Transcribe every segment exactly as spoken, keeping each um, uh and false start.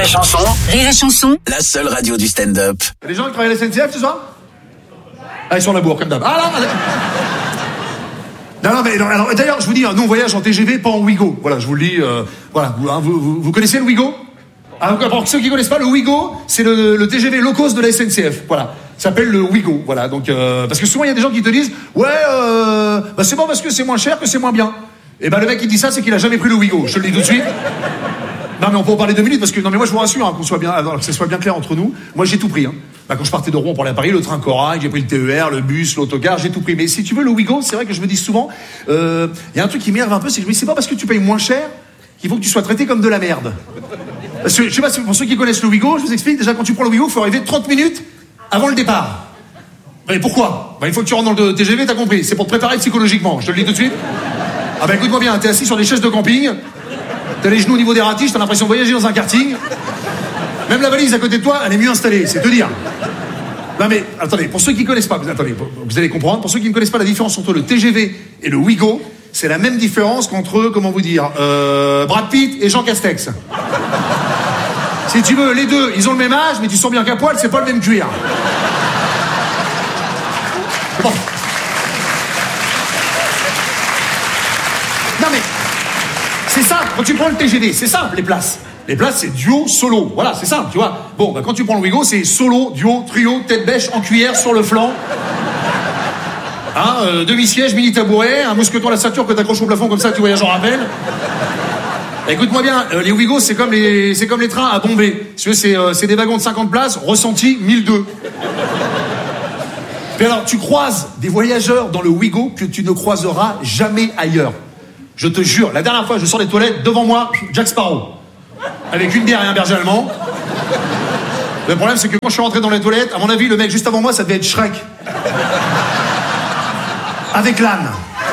et Chanson. Rire et Chanson. La seule radio du stand-up. Les gens qui travaillent à la S N C F ce soir? Ah, ils sont à la bourre, comme d'hab. Ah là, là. Non, non, mais non, alors, d'ailleurs, je vous dis, nous on voyage en T G V, pas en Ouigo. Voilà, je vous le dis. Euh, voilà, vous, hein, vous, vous, vous connaissez le Ouigo? Alors, pour ceux qui connaissent pas, le Ouigo, c'est le, le T G V low cost de la S N C F. Voilà, ça s'appelle le Ouigo. Voilà, donc euh, parce que souvent il y a des gens qui te disent, ouais, euh, bah c'est bon parce que c'est moins cher que c'est moins bien. Et ben bah, le mec qui dit ça, c'est qu'il a jamais pris le Ouigo. Je te le dis tout de suite. Non mais on peut en parler deux minutes parce que non mais moi je vous rassure hein, qu'on soit bien, alors, que ce soit bien clair entre nous. Moi j'ai tout pris. Hein. Bah, quand je partais de Rouen pour aller à Paris, le train Corail, j'ai pris le T E R, le bus, l'autocar, j'ai tout pris. Mais si tu veux le Ouigo, c'est vrai que je me dis souvent, il euh, y a un truc qui m'énerve un peu, c'est que je me dis c'est pas parce que tu payes moins cher qu'il faut que tu sois traité comme de la merde. Parce que je sais pas pour ceux qui connaissent le Ouigo, je vous explique déjà quand tu prends le Ouigo, il faut arriver trente minutes avant le départ. Mais pourquoi? Bah, il faut que tu rentres dans le T G V, t'as compris. C'est pour te préparer psychologiquement. Je te le dis tout de suite. Ah bah écoute-moi bien, t'es assis sur des chaises de camping. T'as les genoux au niveau des ratiches, t'as l'impression de voyager dans un karting. Même la valise à côté de toi, elle est mieux installée, c'est te dire. Non mais, attendez, pour ceux qui connaissent pas, attendez, vous allez comprendre, pour ceux qui ne connaissent pas la différence entre le T G V et le Ouigo, c'est la même différence qu'entre, comment vous dire, euh, Brad Pitt et Jean Castex. Si tu veux, les deux, ils ont le même âge, mais tu sens bien qu'à poil, c'est pas le même cuir. Bon. Non mais, c'est ça, quand tu prends le T G V, c'est simple les places. Les places, c'est duo, solo. Voilà, c'est simple, tu vois. Bon, bah, quand tu prends le Ouigo, c'est solo, duo, trio, tête bêche, en cuillère, sur le flanc. Hein, euh, demi-siège, mini-tabouret, un mousqueton à la ceinture que t'accroches au plafond comme ça, tu voyages en rappel. Écoute-moi bien, euh, les Ouigo, c'est comme les, c'est comme les trains à Bombay. Si tu veux, c'est, euh, c'est des wagons de cinquante places, ressenti mille deux. Puis alors, tu croises des voyageurs dans le Ouigo que tu ne croiseras jamais ailleurs. Je te jure, la dernière fois, je sors des toilettes, devant moi, Jack Sparrow. Avec une bière et un berger allemand. Le problème, c'est que quand je suis rentré dans les toilettes, à mon avis, le mec juste avant moi, ça devait être Shrek. Avec l'âne.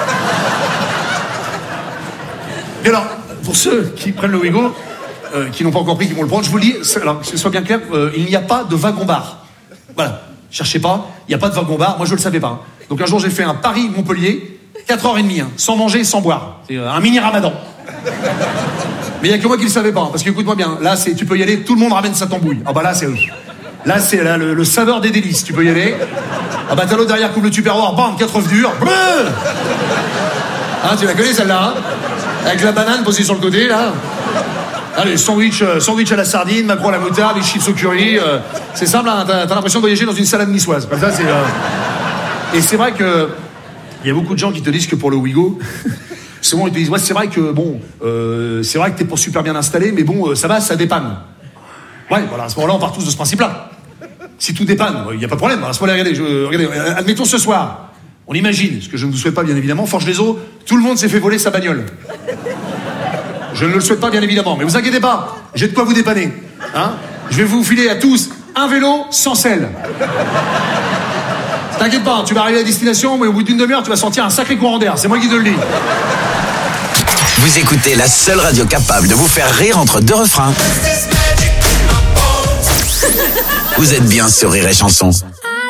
Et alors, pour ceux qui prennent le Ouigo, euh, qui n'ont pas encore pris, qui vont le prendre, je vous le dis, alors, que ce soit bien clair, euh, il n'y a pas de wagon-bar. Voilà. Cherchez pas, il n'y a pas de wagon-bar. Moi, je le savais pas. Hein. Donc un jour, j'ai fait un Paris-Montpellier, quatre heures trente, hein, sans manger et sans boire. C'est euh, un mini-ramadan. Mais il n'y a que moi qui le savais pas, hein, parce que écoute-moi bien, là, c'est, tu peux y aller, tout le monde ramène sa tambouille. Ah bah là, c'est... Là, c'est là, le, le saveur des délices, tu peux y aller. Ah bah t'as l'autre derrière, coupe le tupperware, bam, quatre œufs durs. Bleu hein, tu la connais celle-là, hein, avec la banane posée sur le côté, là. Allez, sandwich, euh, sandwich à la sardine, maquereau à la moutarde, les chips au curry. Euh, c'est simple, hein, t'as, t'as l'impression de voyager dans une salade niçoise. Comme ça, c'est... Euh... Et c'est vrai que... Il y a beaucoup de gens qui te disent que pour le Ouigo... Souvent, ils te disent, ouais, c'est vrai que, bon, euh, c'est vrai que t'es pas super bien installé, mais bon, euh, ça va, ça dépanne. Ouais, voilà, à ce moment-là, on part tous de ce principe-là. Si tout dépanne, il n'y a pas de problème. À ce moment-là, regardez, je, regardez, admettons ce soir, on imagine, ce que je ne vous souhaite pas, bien évidemment, Forge les Eaux, tout le monde s'est fait voler sa bagnole. Je ne le souhaite pas, bien évidemment, mais vous inquiétez pas, j'ai de quoi vous dépanner. Hein, je vais vous filer à tous un vélo sans selle. T'inquiète pas, tu vas arriver à destination, mais au bout d'une demi-heure, tu vas sentir un sacré courant d'air. C'est moi qui te le dis. Vous écoutez la seule radio capable de vous faire rire entre deux refrains. Vous êtes bien sur Rire et Chanson.